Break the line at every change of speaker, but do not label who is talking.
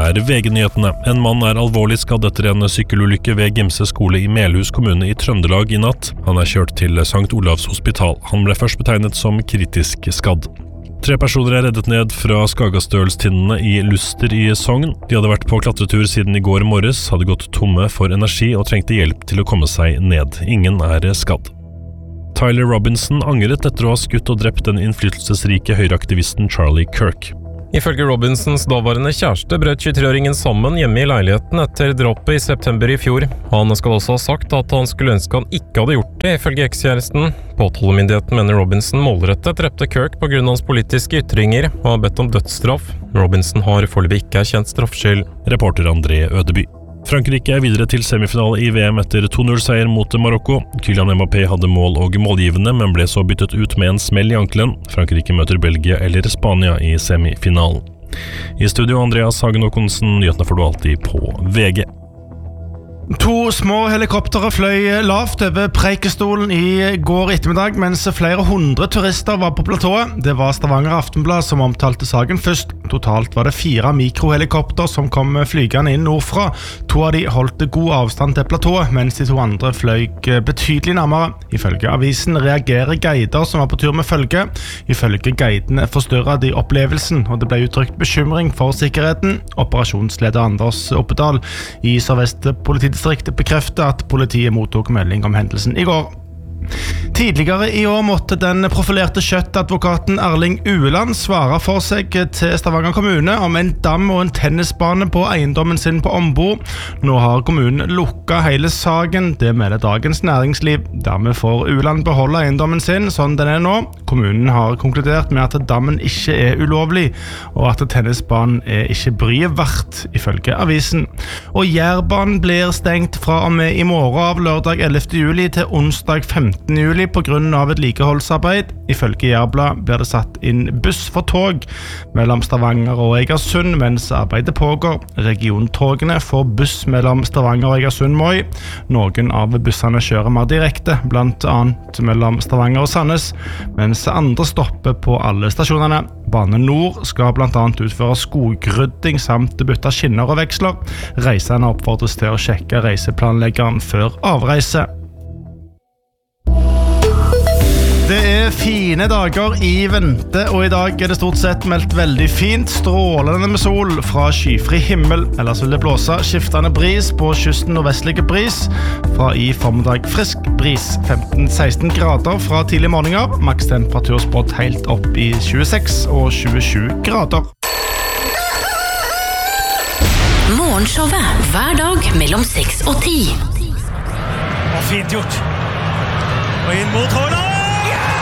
VG-nyhetene. En mann alvorlig skadd etter en sykkelulykke ved Gimse skole i Melhus kommune i Trøndelag i natt. Han kjørt til Sankt Olavs hospital. Han ble først betegnet som kritisk skadd. 3 personer reddet ned fra Skagastølstinnene i Luster i Sogn. De hadde vært på klatretur siden i går morges, hadde gått tomme for energi og trengte hjelp til å komme seg ned. Ingen skadd. Tyler Robinson angret etter å ha skutt og drept den innflytelsesrike høyreaktivisten Charlie Kirk.
Ifølge Robinsons daværende kjæreste brøt 23-åringen sammen hjemme i leiligheten etter drapet i september i fjor. Han skal også ha sagt at han skulle ønske han ikke hadde gjort det, ifølge ekskjæresten. Påtalemyndigheten mener Robinson målrettet drepte Kirk på grunn av hans politiske ytringer og har bedt om dødsstraff. Robinson har foreløpig ikke erkjent straffskyld.
Reporter André Ødeby. Frankrike videre til semifinale i VM etter 2-0-seier mot Marokko. Kylian Mbappé hadde mål og målgivende, men ble så byttet ut med en smell i ankelen. Frankrike møter Belgia eller Spania i semifinalen. I studio Andreas Hagen Håkonsen, nyhetene får du alltid på VG.
2 små helikoptere fløy lavt over Preikestolen i går ettermiddag, mens flere 100 turister var på platået. Det var Stavanger Aftenblad som omtalte saken først. Totalt var det 4 mikrohelikopter som kom flygende inn nordfra. 2 av de holdt god avstand til platået, mens de 2 andre fløy betydelig nærmere. Ifølge avisen reagerer guider som var på tur med følge. Ifølge guidene forstørret de opplevelsen, og det ble uttrykt bekymring for sikkerheten. Operasjonsleder Anders Oppedal i Sør-Vest politidistrikt bekreftet at politiet mottok melding om hendelsen i går. Tidligere i år måtte den profilerte kjøttadvokaten Erling Ueland svare for seg til Stavanger kommune om en dam og en tennisbane på eiendommen sin på Ombo. Nå har kommunen lukket hele saken, det melder Dagens Næringsliv. Dermed får Ueland beholde eiendommen sin sånn den nå. Kommunen har konkludert med at dammen ikke ulovlig, og at tennisbanen ikke bryet verdt, ifølge avisen. Og Jærbanen blir stengt fra og med i morgen av lørdag 11. juli til onsdag 15. juli på grunn av vedlikeholdsarbeid. Ifølge Jærblad blir det satt inn buss for tog mellom Stavanger og Egersund mens arbeidet pågår. Regiontogene får buss mellom Stavanger og Egersund-Moi. Noen av bussene kjører mer direkte, blant annet mellom Stavanger og Sandnes, mens andre stopper på alle stasjonene. Bane Nord skal blant annet utføre skogrydding samt bytte skinner og veksler. Reisende oppfordres til å sjekke reiseplanleggeren før avreise. Det fine dager i vente, og i dag det stort sett meldt veldig fint, strålende med sol fra skyfri himmel. Ellers vil det blåse skiftende bris på kysten og vestlige bris. Fra i formiddag frisk bris, 15-16 grader fra tidlige morgener. Maks temperatur spådd helt opp i 26 og 27 grader.
Morgenshowet hver dag mellom 6 og 10.
Og fint gjort. Og inn mot Haaland!